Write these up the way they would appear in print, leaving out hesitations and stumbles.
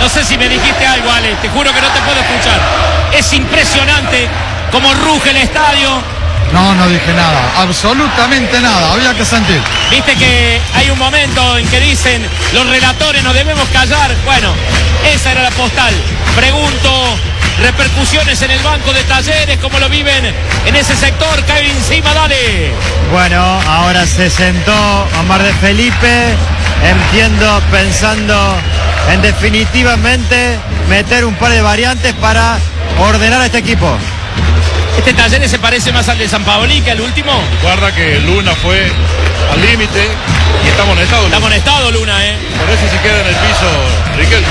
sé si me dijiste algo, Ale, te juro que no te puedo escuchar. Es impresionante cómo ruge el estadio. No, no dije nada, absolutamente nada, había que sentir. Viste que hay un momento en que dicen los relatores nos debemos callar. Bueno, esa era la postal. Pregunto, repercusiones en el banco de Talleres, ¿cómo lo viven en ese sector? Cae encima, dale. Bueno, ahora se sentó Omar de Felipe, entiendo, pensando en definitivamente meter un par de variantes para ordenar a este equipo. ¿Este Talleres se parece más al de San Paoli que al último? Guarda que Luna fue al límite y está amonestado. Está amonestado Luna, Por eso se queda en el piso Riquelme.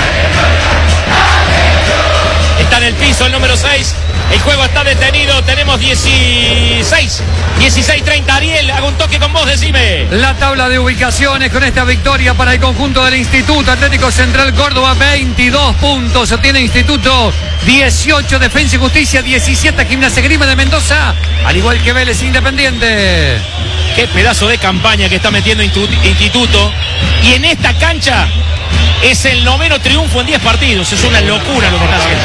Está en el piso el número 6. El juego está detenido. Tenemos 16-30. Ariel, hago un toque con vos, decime. La tabla de ubicaciones con esta victoria para el conjunto del Instituto Atlético Central Córdoba, 22 puntos. Tiene Instituto 18, Defensa y Justicia 17, Gimnasia Grima de Mendoza, al igual que Vélez Independiente. Qué pedazo de campaña que está metiendo Instituto. Y en esta cancha es el 9º triunfo en 10 partidos. Es una locura lo que está haciendo.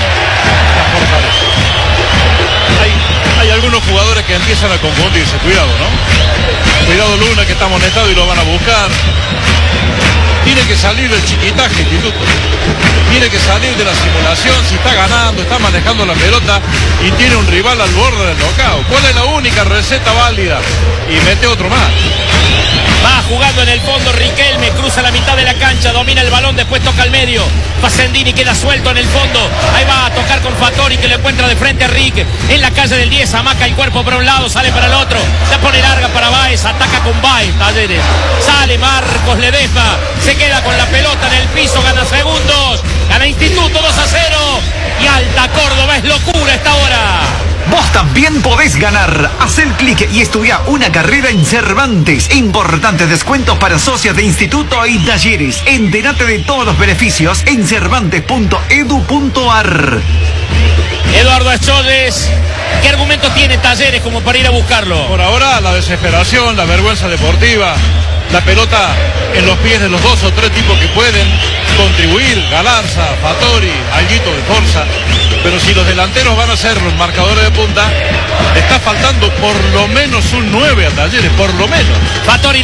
Hay algunos jugadores que empiezan a confundirse, cuidado, ¿no? Cuidado Luna, que está amonestado y lo van a buscar. Tiene que salir del chiquitaje, Instituto. Tiene que salir de la simulación. Si está ganando, está manejando la pelota y tiene un rival al borde del knockout. ¿Cuál es la única receta válida? Y mete otro más. Va jugando en el fondo Riquelme, cruza la mitad de la cancha, domina el balón, después toca al medio. Facendini queda suelto en el fondo. Ahí va a tocar con Fattori, que le encuentra de frente a Rick. En la calle del 10, amaca el cuerpo para un lado, sale para el otro. La pone larga para Báez, ataca con Báez, Talleres. Sale Marcos Ledesma, se queda con la pelota en el piso, gana segundos. Gana Instituto 2-0. Y Alta Córdoba, es locura esta hora. Vos también podés ganar. Haz el clic y estudia una carrera en Cervantes. Importantes descuentos para socios de instituto y talleres. Entérate de todos los beneficios en cervantes.edu.ar. Eduardo Acholes, ¿qué argumento tiene Talleres como para ir a buscarlo? Por ahora la desesperación, la vergüenza deportiva, la pelota en los pies de los 2 o 3 tipos que pueden contribuir, Galarza, Fattori, Alguito de Forza. Pero si los delanteros van a ser los marcadores de punta, está faltando por lo menos un 9 a Talleres, por lo menos. Fattori